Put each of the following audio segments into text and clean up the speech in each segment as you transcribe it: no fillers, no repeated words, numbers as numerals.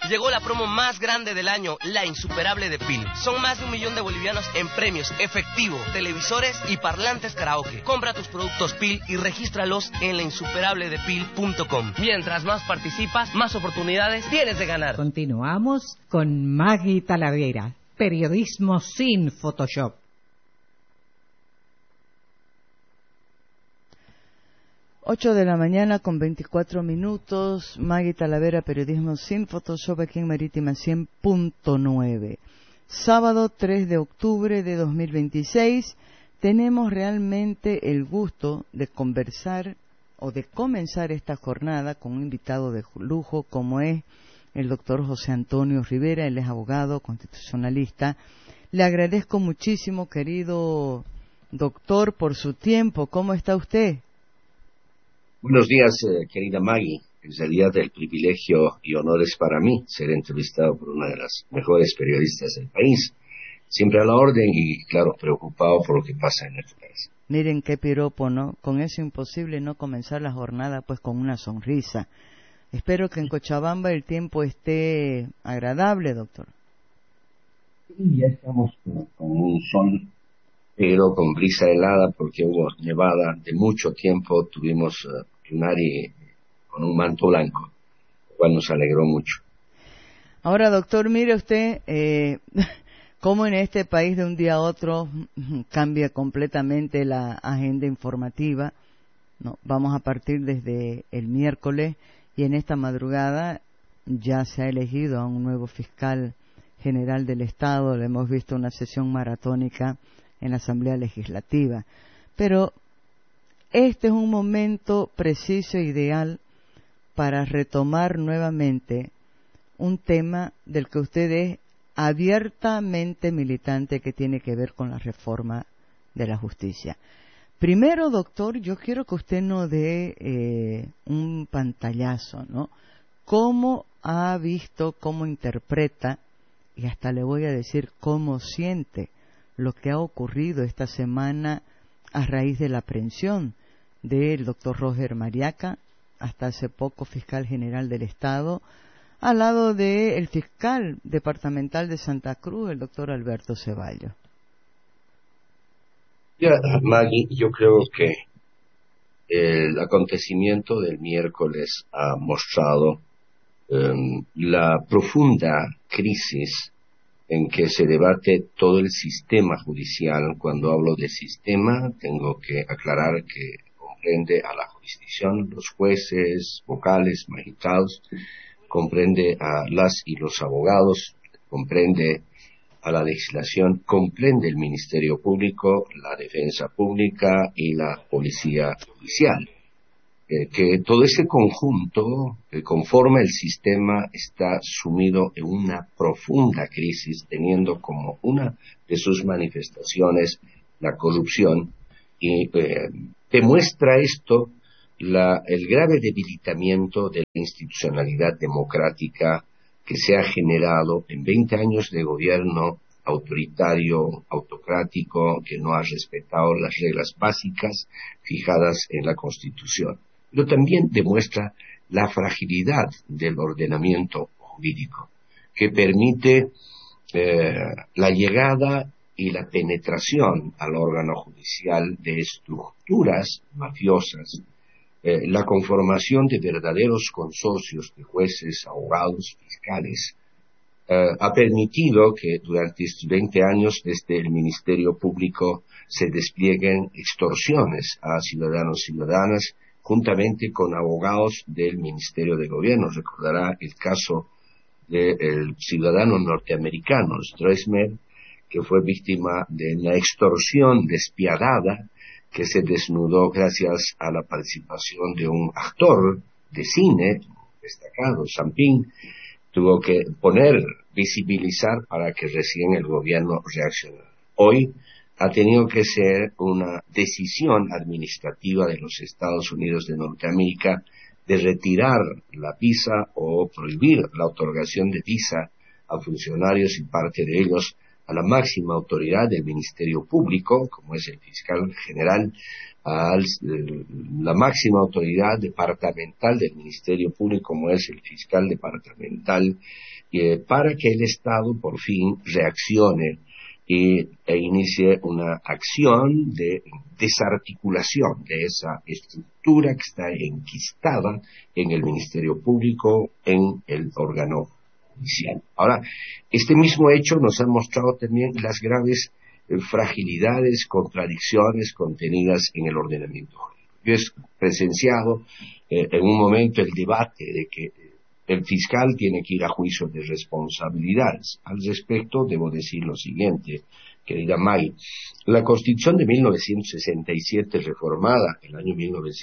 Llegó la promo más grande del año, la insuperable de PIL. Son más de 1 millón de bolivianos en premios, efectivo, televisores y parlantes karaoke. Compra tus productos PIL y regístralos en lainsuperabledepil.com. Mientras más participas, más oportunidades tienes de ganar. Continuamos con Maggie Talavera, periodismo sin Photoshop. 8 de la mañana con 24 minutos, Maggie Talavera, periodismo sin Photoshop, aquí en Marítima 100.9. Sábado 3 de octubre de 2026, tenemos realmente el gusto de conversar o de comenzar esta jornada con un invitado de lujo como es el doctor José Antonio Rivera. Él es abogado constitucionalista. Le agradezco muchísimo, querido doctor, por su tiempo. ¿Cómo está usted? Buenos días, querida Maggie. En realidad el privilegio y honor es para mí ser entrevistado por una de las mejores periodistas del país. Siempre a la orden y, claro, preocupado por lo que pasa en este país. Miren qué piropo, ¿no? Con eso imposible no comenzar la jornada pues con una sonrisa. Espero que en Cochabamba el tiempo esté agradable, doctor. Sí, ya estamos con un sol, pero con brisa helada porque hubo nevada de mucho tiempo. Tuvimos Lunari con un manto blanco, lo cual nos alegró mucho. Ahora, doctor, mire usted cómo en este país de un día a otro cambia completamente la agenda informativa. No, vamos a partir desde el miércoles y en esta madrugada ya se ha elegido a un nuevo fiscal general del Estado. Le hemos visto una sesión maratónica en la Asamblea Legislativa. Pero este es un momento preciso e ideal para retomar nuevamente un tema del que usted es abiertamente militante, que tiene que ver con la reforma de la justicia. Primero, doctor, yo quiero que usted nos dé un pantallazo, ¿no? ¿Cómo ha visto, cómo interpreta, y hasta le voy a decir cómo siente lo que ha ocurrido esta semana a raíz de la aprehensión del doctor Roger Mariaca, hasta hace poco fiscal general del Estado, al lado del fiscal departamental de Santa Cruz, el doctor Alberto Ceballos? Ya, Maggie, yo creo que el acontecimiento del miércoles ha mostrado la profunda crisis en que se debate todo el sistema judicial. Cuando hablo de sistema, tengo que aclarar que comprende a la jurisdicción, los jueces, vocales, magistrados, comprende a las y los abogados, comprende a la legislación, comprende el Ministerio Público, la Defensa Pública y la Policía Judicial. Que todo ese conjunto que conforma el sistema está sumido en una profunda crisis, teniendo como una de sus manifestaciones la corrupción, y demuestra esto el grave debilitamiento de la institucionalidad democrática que se ha generado en 20 años de gobierno autoritario, autocrático, que no ha respetado las reglas básicas fijadas en la Constitución. Pero también demuestra la fragilidad del ordenamiento jurídico, que permite la llegada y la penetración al órgano judicial de estructuras mafiosas, la conformación de verdaderos consorcios de jueces, abogados, fiscales. Ha permitido que durante estos 20 años desde el Ministerio Público se desplieguen extorsiones a ciudadanos y ciudadanas, juntamente con abogados del Ministerio de Gobierno. Recordará el caso del ciudadano norteamericano Stroessner, que fue víctima de una extorsión despiadada que se desnudó gracias a la participación de un actor de cine destacado, Sampin. Tuvo que visibilizar para que recién el gobierno reaccionara. Hoy ha tenido que ser una decisión administrativa de los Estados Unidos de Norteamérica de retirar la visa o prohibir la otorgación de visa a funcionarios y parte de ellos a la máxima autoridad del Ministerio Público, como es el fiscal general, a la máxima autoridad departamental del Ministerio Público, como es el fiscal departamental, para que el Estado por fin reaccione e inicie una acción de desarticulación de esa estructura que está enquistada en el Ministerio Público, en el órgano judicial. Ahora, este mismo hecho nos ha mostrado también las graves fragilidades, contradicciones contenidas en el ordenamiento jurídico. Yo he presenciado en un momento el debate de que el fiscal tiene que ir a juicio de responsabilidades. Al respecto, debo decir lo siguiente, querida May. La Constitución de 1967, reformada en el año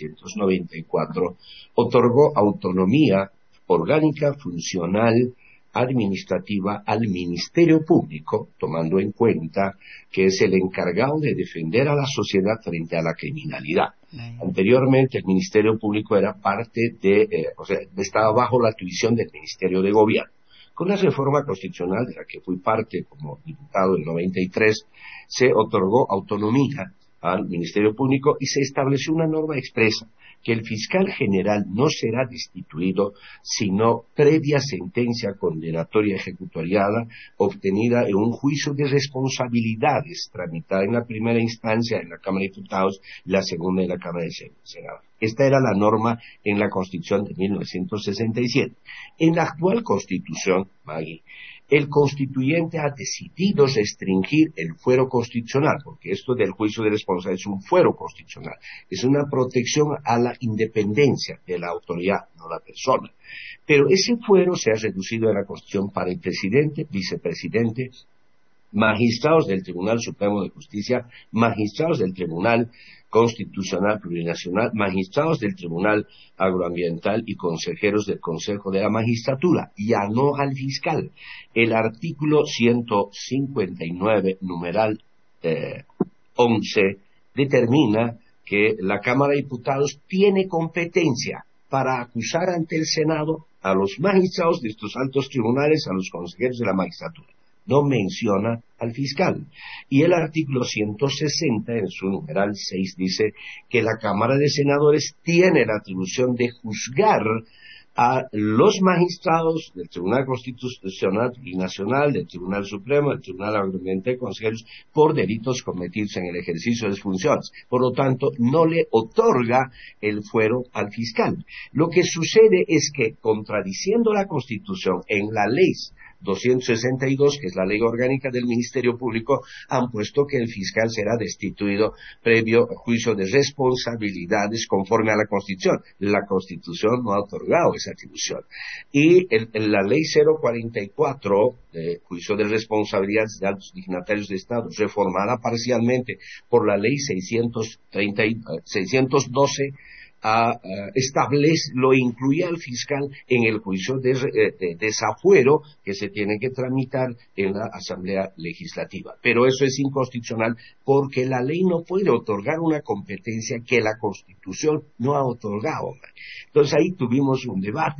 1994, otorgó autonomía orgánica, funcional, administrativa al Ministerio Público, tomando en cuenta que es el encargado de defender a la sociedad frente a la criminalidad. Anteriormente el Ministerio Público era parte estaba bajo la tuición del Ministerio de Gobierno. Con la reforma constitucional de la que fui parte como diputado en 93, se otorgó autonomía al Ministerio Público y se estableció una norma expresa que el fiscal general no será destituido sino previa sentencia condenatoria ejecutoriada obtenida en un juicio de responsabilidades tramitada en la primera instancia en la Cámara de Diputados y la segunda en la Cámara de Senado. Esta era la norma en la Constitución de 1967. En la actual Constitución, Maggie, el constituyente ha decidido restringir el fuero constitucional, porque esto del juicio de responsabilidad es un fuero constitucional, es una protección a la independencia de la autoridad, no la persona. Pero ese fuero se ha reducido en la Constitución para el presidente, vicepresidente, magistrados del Tribunal Supremo de Justicia, magistrados del Tribunal Constitucional Plurinacional, magistrados del Tribunal Agroambiental y consejeros del Consejo de la Magistratura, ya no al fiscal. El artículo 159, numeral 11, determina que la Cámara de Diputados tiene competencia para acusar ante el Senado a los magistrados de estos altos tribunales, a los consejeros de la magistratura. No menciona al fiscal. Y el artículo 160, en su numeral 6, dice que la Cámara de Senadores tiene la atribución de juzgar a los magistrados del Tribunal Constitucional y Nacional, del Tribunal Supremo, del Tribunal Agroambiental y consejeros por delitos cometidos en el ejercicio de sus funciones. Por lo tanto, no le otorga el fuero al fiscal. Lo que sucede es que, contradiciendo la Constitución en la ley 262, que es la ley orgánica del Ministerio Público, han puesto que el fiscal será destituido previo juicio de responsabilidades conforme a la Constitución. La Constitución no ha otorgado esa atribución. Y la ley 044, juicio de responsabilidades de altos dignatarios de Estado, reformada parcialmente por la ley 612, lo incluye al fiscal en el juicio de desafuero que se tiene que tramitar en la Asamblea Legislativa. Pero eso es inconstitucional porque la ley no puede otorgar una competencia que la Constitución no ha otorgado. Entonces ahí tuvimos un debate.